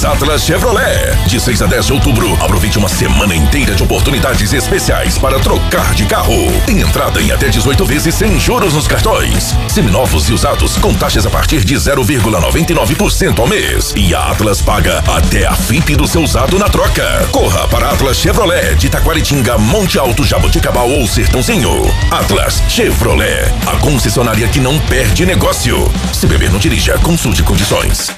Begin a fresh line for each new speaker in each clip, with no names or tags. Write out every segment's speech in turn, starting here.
Atlas Chevrolet. De 6 a 10 de outubro, aproveite uma semana inteira de oportunidades especiais para trocar de carro. Tem entrada em até 18 vezes sem juros nos cartões. Seminovos e usados com taxas a partir de 0,99% ao mês. E a Atlas paga até a FIP do seu usado na troca. Corra para Atlas Chevrolet de Taquaritinga, Monte Alto, Jaboticabal ou Sertãozinho. Atlas Chevrolet, a concessionária que não perde negócio. Se beber, não dirija, consulte condições.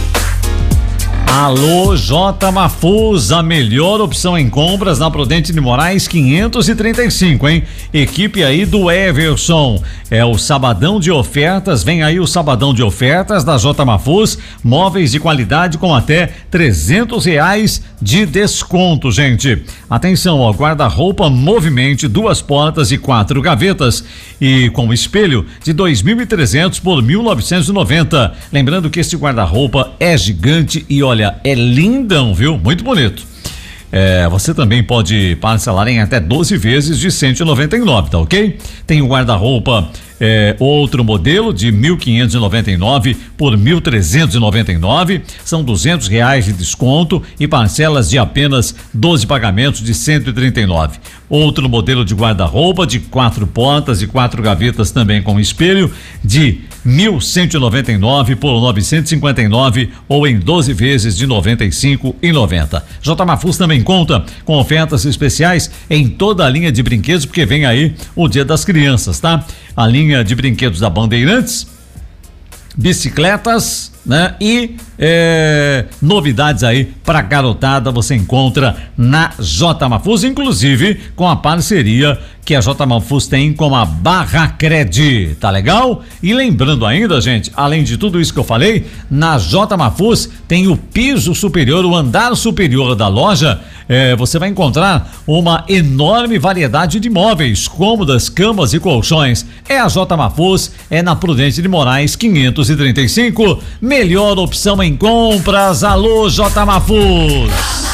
Alô, J Mafuz, a melhor opção em compras na Prudente de Moraes 535, hein? Equipe aí do Everson. É o sabadão de ofertas, vem aí o sabadão de ofertas da J Mafuz, móveis de qualidade com até R$300 de desconto, gente. Atenção, ó, guarda-roupa Movimente, 2 portas e 4 gavetas e com espelho de 2.300 por 1.990. Lembrando que este guarda-roupa é gigante e olha, é lindão, viu? Muito bonito. Você também pode parcelar em até 12 vezes de 199, tá ok? Tem o guarda-roupa outro modelo de 1.599 por 1.399, são R$200 de desconto e parcelas de apenas 12 pagamentos de 139. Outro modelo de guarda-roupa de 4 portas e 4 gavetas também com espelho de 1.199 por 959 ou em 12 vezes de 95,90. J Mafuz também conta com ofertas especiais em toda a linha de brinquedos, porque vem aí o Dia das Crianças, tá? A linha de brinquedos da Bandeirantes, bicicletas, né? E novidades aí pra garotada você encontra na J Mafuz, inclusive com a parceria que a J Mafuz tem com a Barracred, tá legal? E lembrando ainda, gente, além de tudo isso que eu falei, na J Mafuz tem o piso superior, o andar superior da loja. Você vai encontrar uma enorme variedade de móveis, cômodas, camas e colchões. É a J Mafuz, é na Prudente de Moraes 535, melhor opção em compras. Alô, J Mafuz.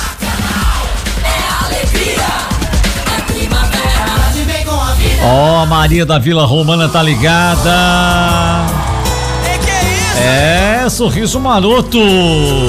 Ó, Maria da Vila Romana tá ligada.
Que é isso?
Sorriso Maroto.